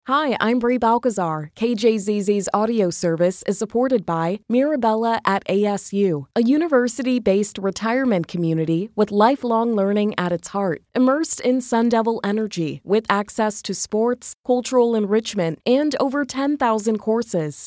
Hi, I'm Brie Balcazar. KJZZ's audio service is supported by Mirabella at ASU, a university-based retirement community with lifelong learning at its heart, immersed in Sun Devil energy with access to sports, cultural enrichment, and over 10,000 courses.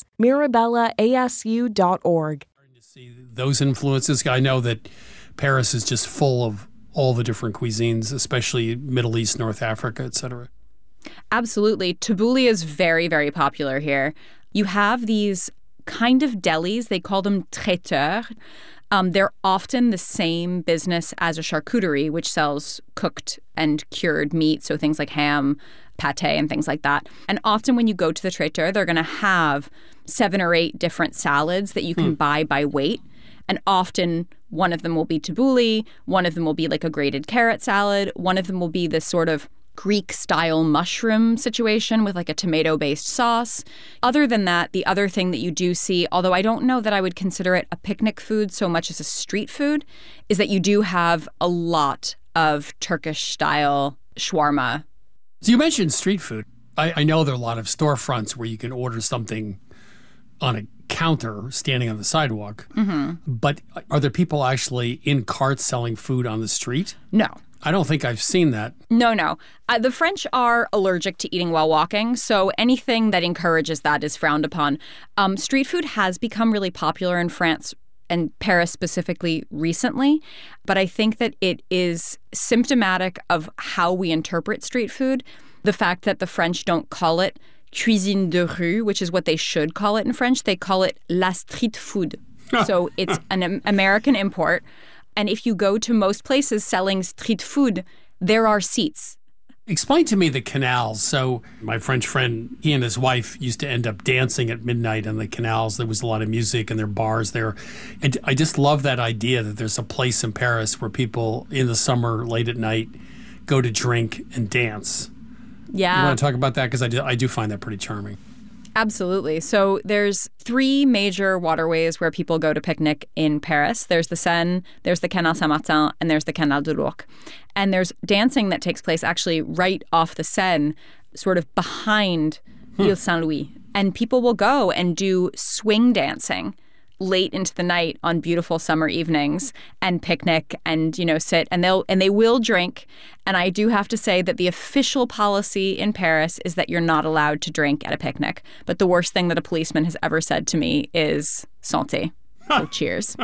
MirabellaASU.org. To see those influences, I know that Paris is just full of all the different cuisines, especially Middle East, North Africa, etc. Absolutely. Tabbouleh is very, very popular here. You have these kind of delis. They call them traiteurs. They're often the same business as a charcuterie, which sells cooked and cured meat, so things like ham, pate, and things like that. And often when you go to the traiteur, they're going to have 7 or 8 different salads that you can buy by weight. And often one of them will be tabbouleh, one of them will be like a grated carrot salad, one of them will be this sort of Greek-style mushroom situation with like a tomato-based sauce. Other than that, the other thing that you do see, although I don't know that I would consider it a picnic food so much as a street food, is that you do have a lot of Turkish-style shawarma. So you mentioned street food. I know there are a lot of storefronts where you can order something on a counter standing on the sidewalk. But are there people actually in carts selling food on the street? No. I don't think I've seen that. No. The French are allergic to eating while walking, so anything that encourages that is frowned upon. Street food has become really popular in France and Paris specifically recently, but I think that it is symptomatic of how we interpret street food. The fact that the French don't call it cuisine de rue, which is what they should call it in French. They call it la street food. So it's an American import. And if you go to most places selling street food, there are seats. Explain to me the canals. So my French friend, he and his wife used to end up dancing at midnight on the canals. There was a lot of music and there are bars there. And I just love that idea that there's a place in Paris where people in the summer, late at night, go to drink and dance. Yeah. You want to talk about that? Because I do find that pretty charming. Absolutely. So there's 3 major waterways where people go to picnic in Paris. There's the Seine, there's the Canal Saint-Martin, and there's the Canal de l'Ourcq. And there's dancing that takes place actually right off the Seine, sort of behind Ile Saint-Louis. And people will go and do swing dancing late into the night on beautiful summer evenings and picnic and, sit. And they will drink. And I do have to say that the official policy in Paris is that you're not allowed to drink at a picnic. But the worst thing that a policeman has ever said to me is santé. So cheers.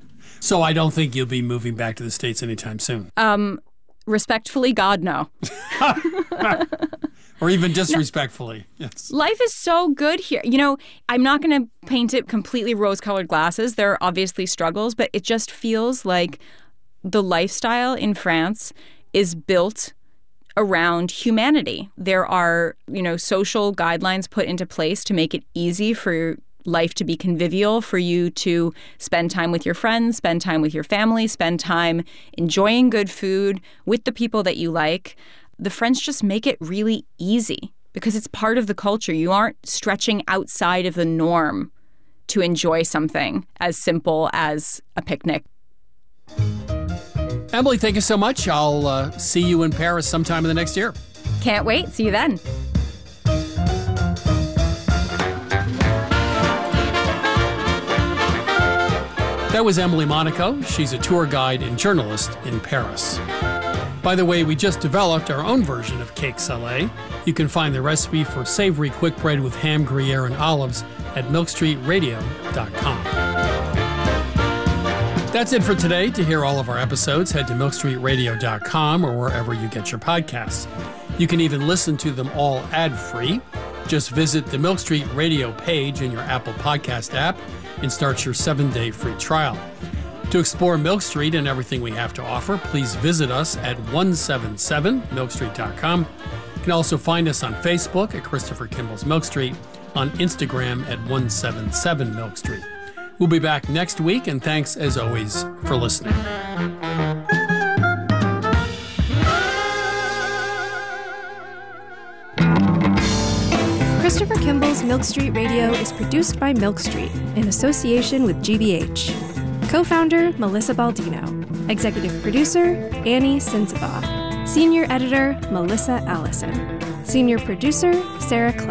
So I don't think you'll be moving back to the States anytime soon. Respectfully, God, no. Or even disrespectfully. Yes. Life is so good here. I'm not going to paint it completely rose-colored glasses. There are obviously struggles, but it just feels like the lifestyle in France is built around humanity. There are, social guidelines put into place to make it easy for life to be convivial, for you to spend time with your friends, spend time with your family, spend time enjoying good food with the people that you like. The French just make it really easy because it's part of the culture. You aren't stretching outside of the norm to enjoy something as simple as a picnic. Emily, thank you so much. I'll see you in Paris sometime in the next year. Can't wait. See you then. That was Emily Monaco. She's a tour guide and journalist in Paris. By the way, we just developed our own version of cake salé. You can find the recipe for savory quick bread with ham, Gruyere, and olives at milkstreetradio.com. That's it for today. To hear all of our episodes, head to milkstreetradio.com or wherever you get your podcasts. You can even listen to them all ad-free. Just visit the Milk Street Radio page in your Apple Podcast app and start your 7-day free trial. To explore Milk Street and everything we have to offer, please visit us at 177milkstreet.com. You can also find us on Facebook at Christopher Kimball's Milk Street, on Instagram at 177Milk Street. We'll be back next week, and thanks as always for listening. Christopher Kimball's Milk Street Radio is produced by Milk Street in association with GBH. Co-founder, Melissa Baldino. Executive producer, Annie Sensabaugh. Senior editor, Melissa Allison. Senior producer, Sarah Cloud.